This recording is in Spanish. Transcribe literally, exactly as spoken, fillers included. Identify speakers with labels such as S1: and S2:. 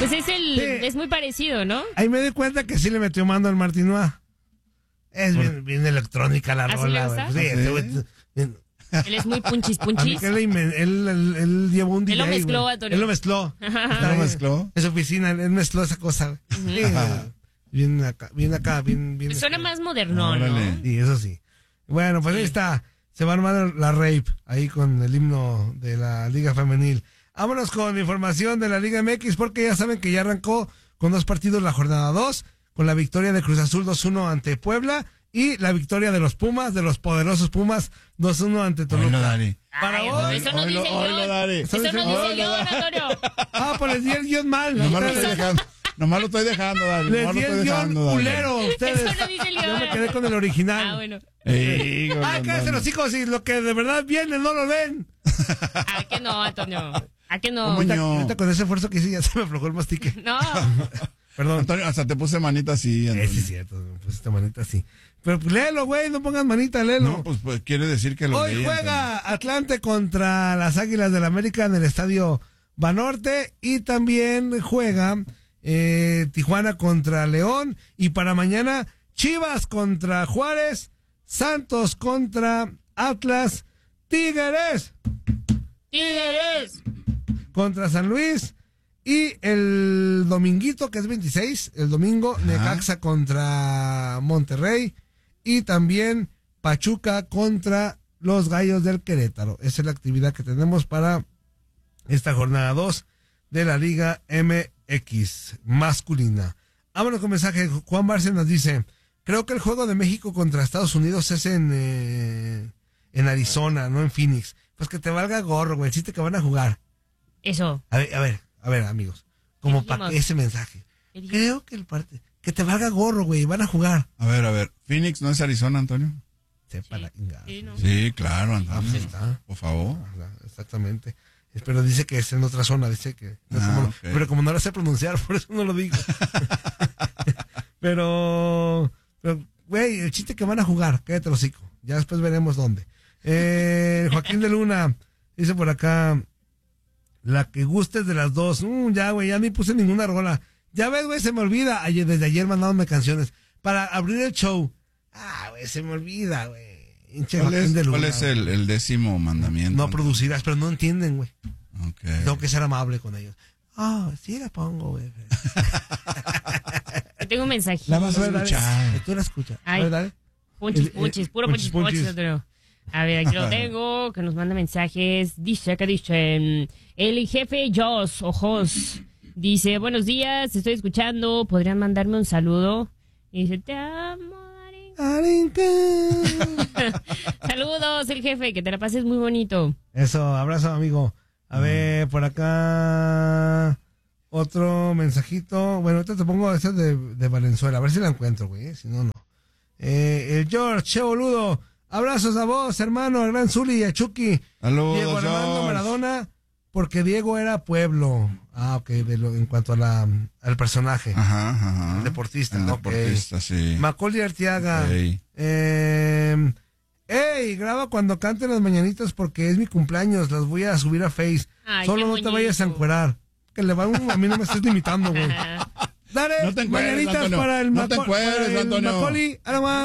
S1: Pues es el, sí. es muy parecido, ¿no?
S2: Ahí me di cuenta que sí le metió mando al Martinois. Es bien, bien electrónica la rola, güey. Pues sí, este güey. Bien.
S1: Él es muy punchis, punchis.
S2: Él, él, él, él, él llevó un D J.
S1: Él lo mezcló, Antonio.
S2: Él lo mezcló.
S3: ¿Él lo mezcló?
S2: En su oficina, él mezcló esa cosa, güey. Uh-huh. Sí, bien acá, bien acá, bien, bien.
S1: Suena más moderno, ¿no?
S2: Sí, eso sí. Bueno, pues sí. Ahí está. Se va a armar la rape ahí con el himno de la Liga Femenil. Vámonos con información de la Liga M X, porque ya saben que ya arrancó con dos partidos la jornada dos, con la victoria de Cruz Azul dos uno ante Puebla y la victoria de los Pumas, de los poderosos Pumas dos uno ante Toluca.
S3: Bueno, Dani.
S2: Para
S1: Ay,
S2: hoy.
S1: Eso no
S3: hoy
S1: dice
S3: lo, hoy
S1: yo.
S3: lo daré.
S1: Eso no dice yo, Antonio.
S2: Ah, pues les di el guión mal.
S3: Nomás lo estoy dejando. Nomás lo estoy dejando, Dani.
S2: Les di el guión culero a ustedes.
S1: Eso no dice el guión.
S2: Yo me quedé con el original.
S1: Ah, bueno.
S2: Ey, ah, cállate los hijos y lo que de verdad viene no lo ven.
S1: ¿A qué no, Antonio? ¿A qué no?
S2: Ahorita, ahorita con ese esfuerzo que hice ya se me aflojó el mastique.
S1: No.
S3: Perdón. Antonio, hasta te puse manita así.
S2: Eh, sí, es cierto, me pusiste manita así. Pero pues, léelo, güey, no pongas manita, léelo.
S3: No, pues, pues quiere decir que lo
S2: Hoy
S3: leí,
S2: juega Antonio. Atlante contra las Águilas del América en el Estadio Banorte y también juega eh, Tijuana contra León y para mañana Chivas contra Juárez, Santos contra Atlas, Tigres,
S1: Tigres
S2: contra San Luis y el dominguito que es veintiséis, el domingo Ajá. Necaxa contra Monterrey y también Pachuca contra los Gallos del Querétaro. Esa es la actividad que tenemos para esta jornada dos de la Liga M X masculina. Vámonos con mensaje. Juan Barce nos dice: creo que el juego de México contra Estados Unidos es en eh, en Arizona, no en Phoenix. Pues que te valga gorro, güey. El chiste que van a jugar.
S1: Eso.
S2: A ver, a ver, a ver, amigos. Como para ese mensaje. Creo que el parte que te valga gorro, güey. Van a jugar.
S3: A ver, a ver. ¿Phoenix no es Arizona, Antonio?
S2: Sepa
S1: sí.
S2: la ingada.
S1: Sí, no.
S3: Sí, claro, Antonio.
S2: Ah, está.
S3: Por favor.
S2: Exactamente. Pero dice que es en otra zona, dice que... No ah, como, okay. Pero como no la sé pronunciar, por eso no lo digo. pero... Pero, güey, el chiste que van a jugar, cállate los hocico. Ya después veremos dónde. Eh, Joaquín de Luna dice por acá: la que gustes de las dos. Mm, ya, güey, ya ni puse ninguna rola. Ya ves, güey, se me olvida. Ayer, desde ayer mandándome canciones para abrir el show. Ah, güey, se me olvida, güey.
S3: ¿Cuál es, Luna, ¿cuál es el, el décimo mandamiento?
S2: No producirás, pero no entienden, güey.
S3: Okay.
S2: Tengo que ser amable con ellos. Ah, oh, sí la pongo, güey.
S1: Tengo un mensaje.
S2: La vas a escuchar. Tú la escuchas.
S1: Ay, dale. Punchis, punchis, puro punchis, punchis. A ver, aquí lo tengo, que nos manda mensajes. Dice, acá dice, el jefe Joss, ojos, dice: buenos días, estoy escuchando, ¿podrían mandarme un saludo? Y dice: te amo. Saludos, el jefe, que te la pases muy bonito.
S2: Eso, abrazo, amigo. A mm. ver, por acá otro mensajito. Bueno, ahorita te pongo ese de, de Valenzuela, a ver si la encuentro, güey, ¿eh? Si no, no. Eh, el George, che boludo. Abrazos a vos, hermano, al gran Zuli y a Chucky.
S3: Saludos,
S2: Diego Armando
S3: George.
S2: Maradona, porque Diego era pueblo. Ah, ok, de lo, en cuanto a la, al personaje.
S3: Ajá, ajá.
S2: El deportista.
S3: El
S2: okay.
S3: deportista, sí.
S2: Macaulay Arteaga.
S3: Okay.
S2: Eh, ey, graba cuando canten las mañanitas porque es mi cumpleaños. Las voy a subir a Face.
S1: Ay,
S2: solo no
S1: bonito.
S2: te vayas a encuerar. Que le va un, a mí no me estés limitando, güey. Dale,
S3: no te encueres,
S2: mañanitas
S3: Antonio.
S2: para el
S3: No te encueres, Antonio.
S2: Macaulay.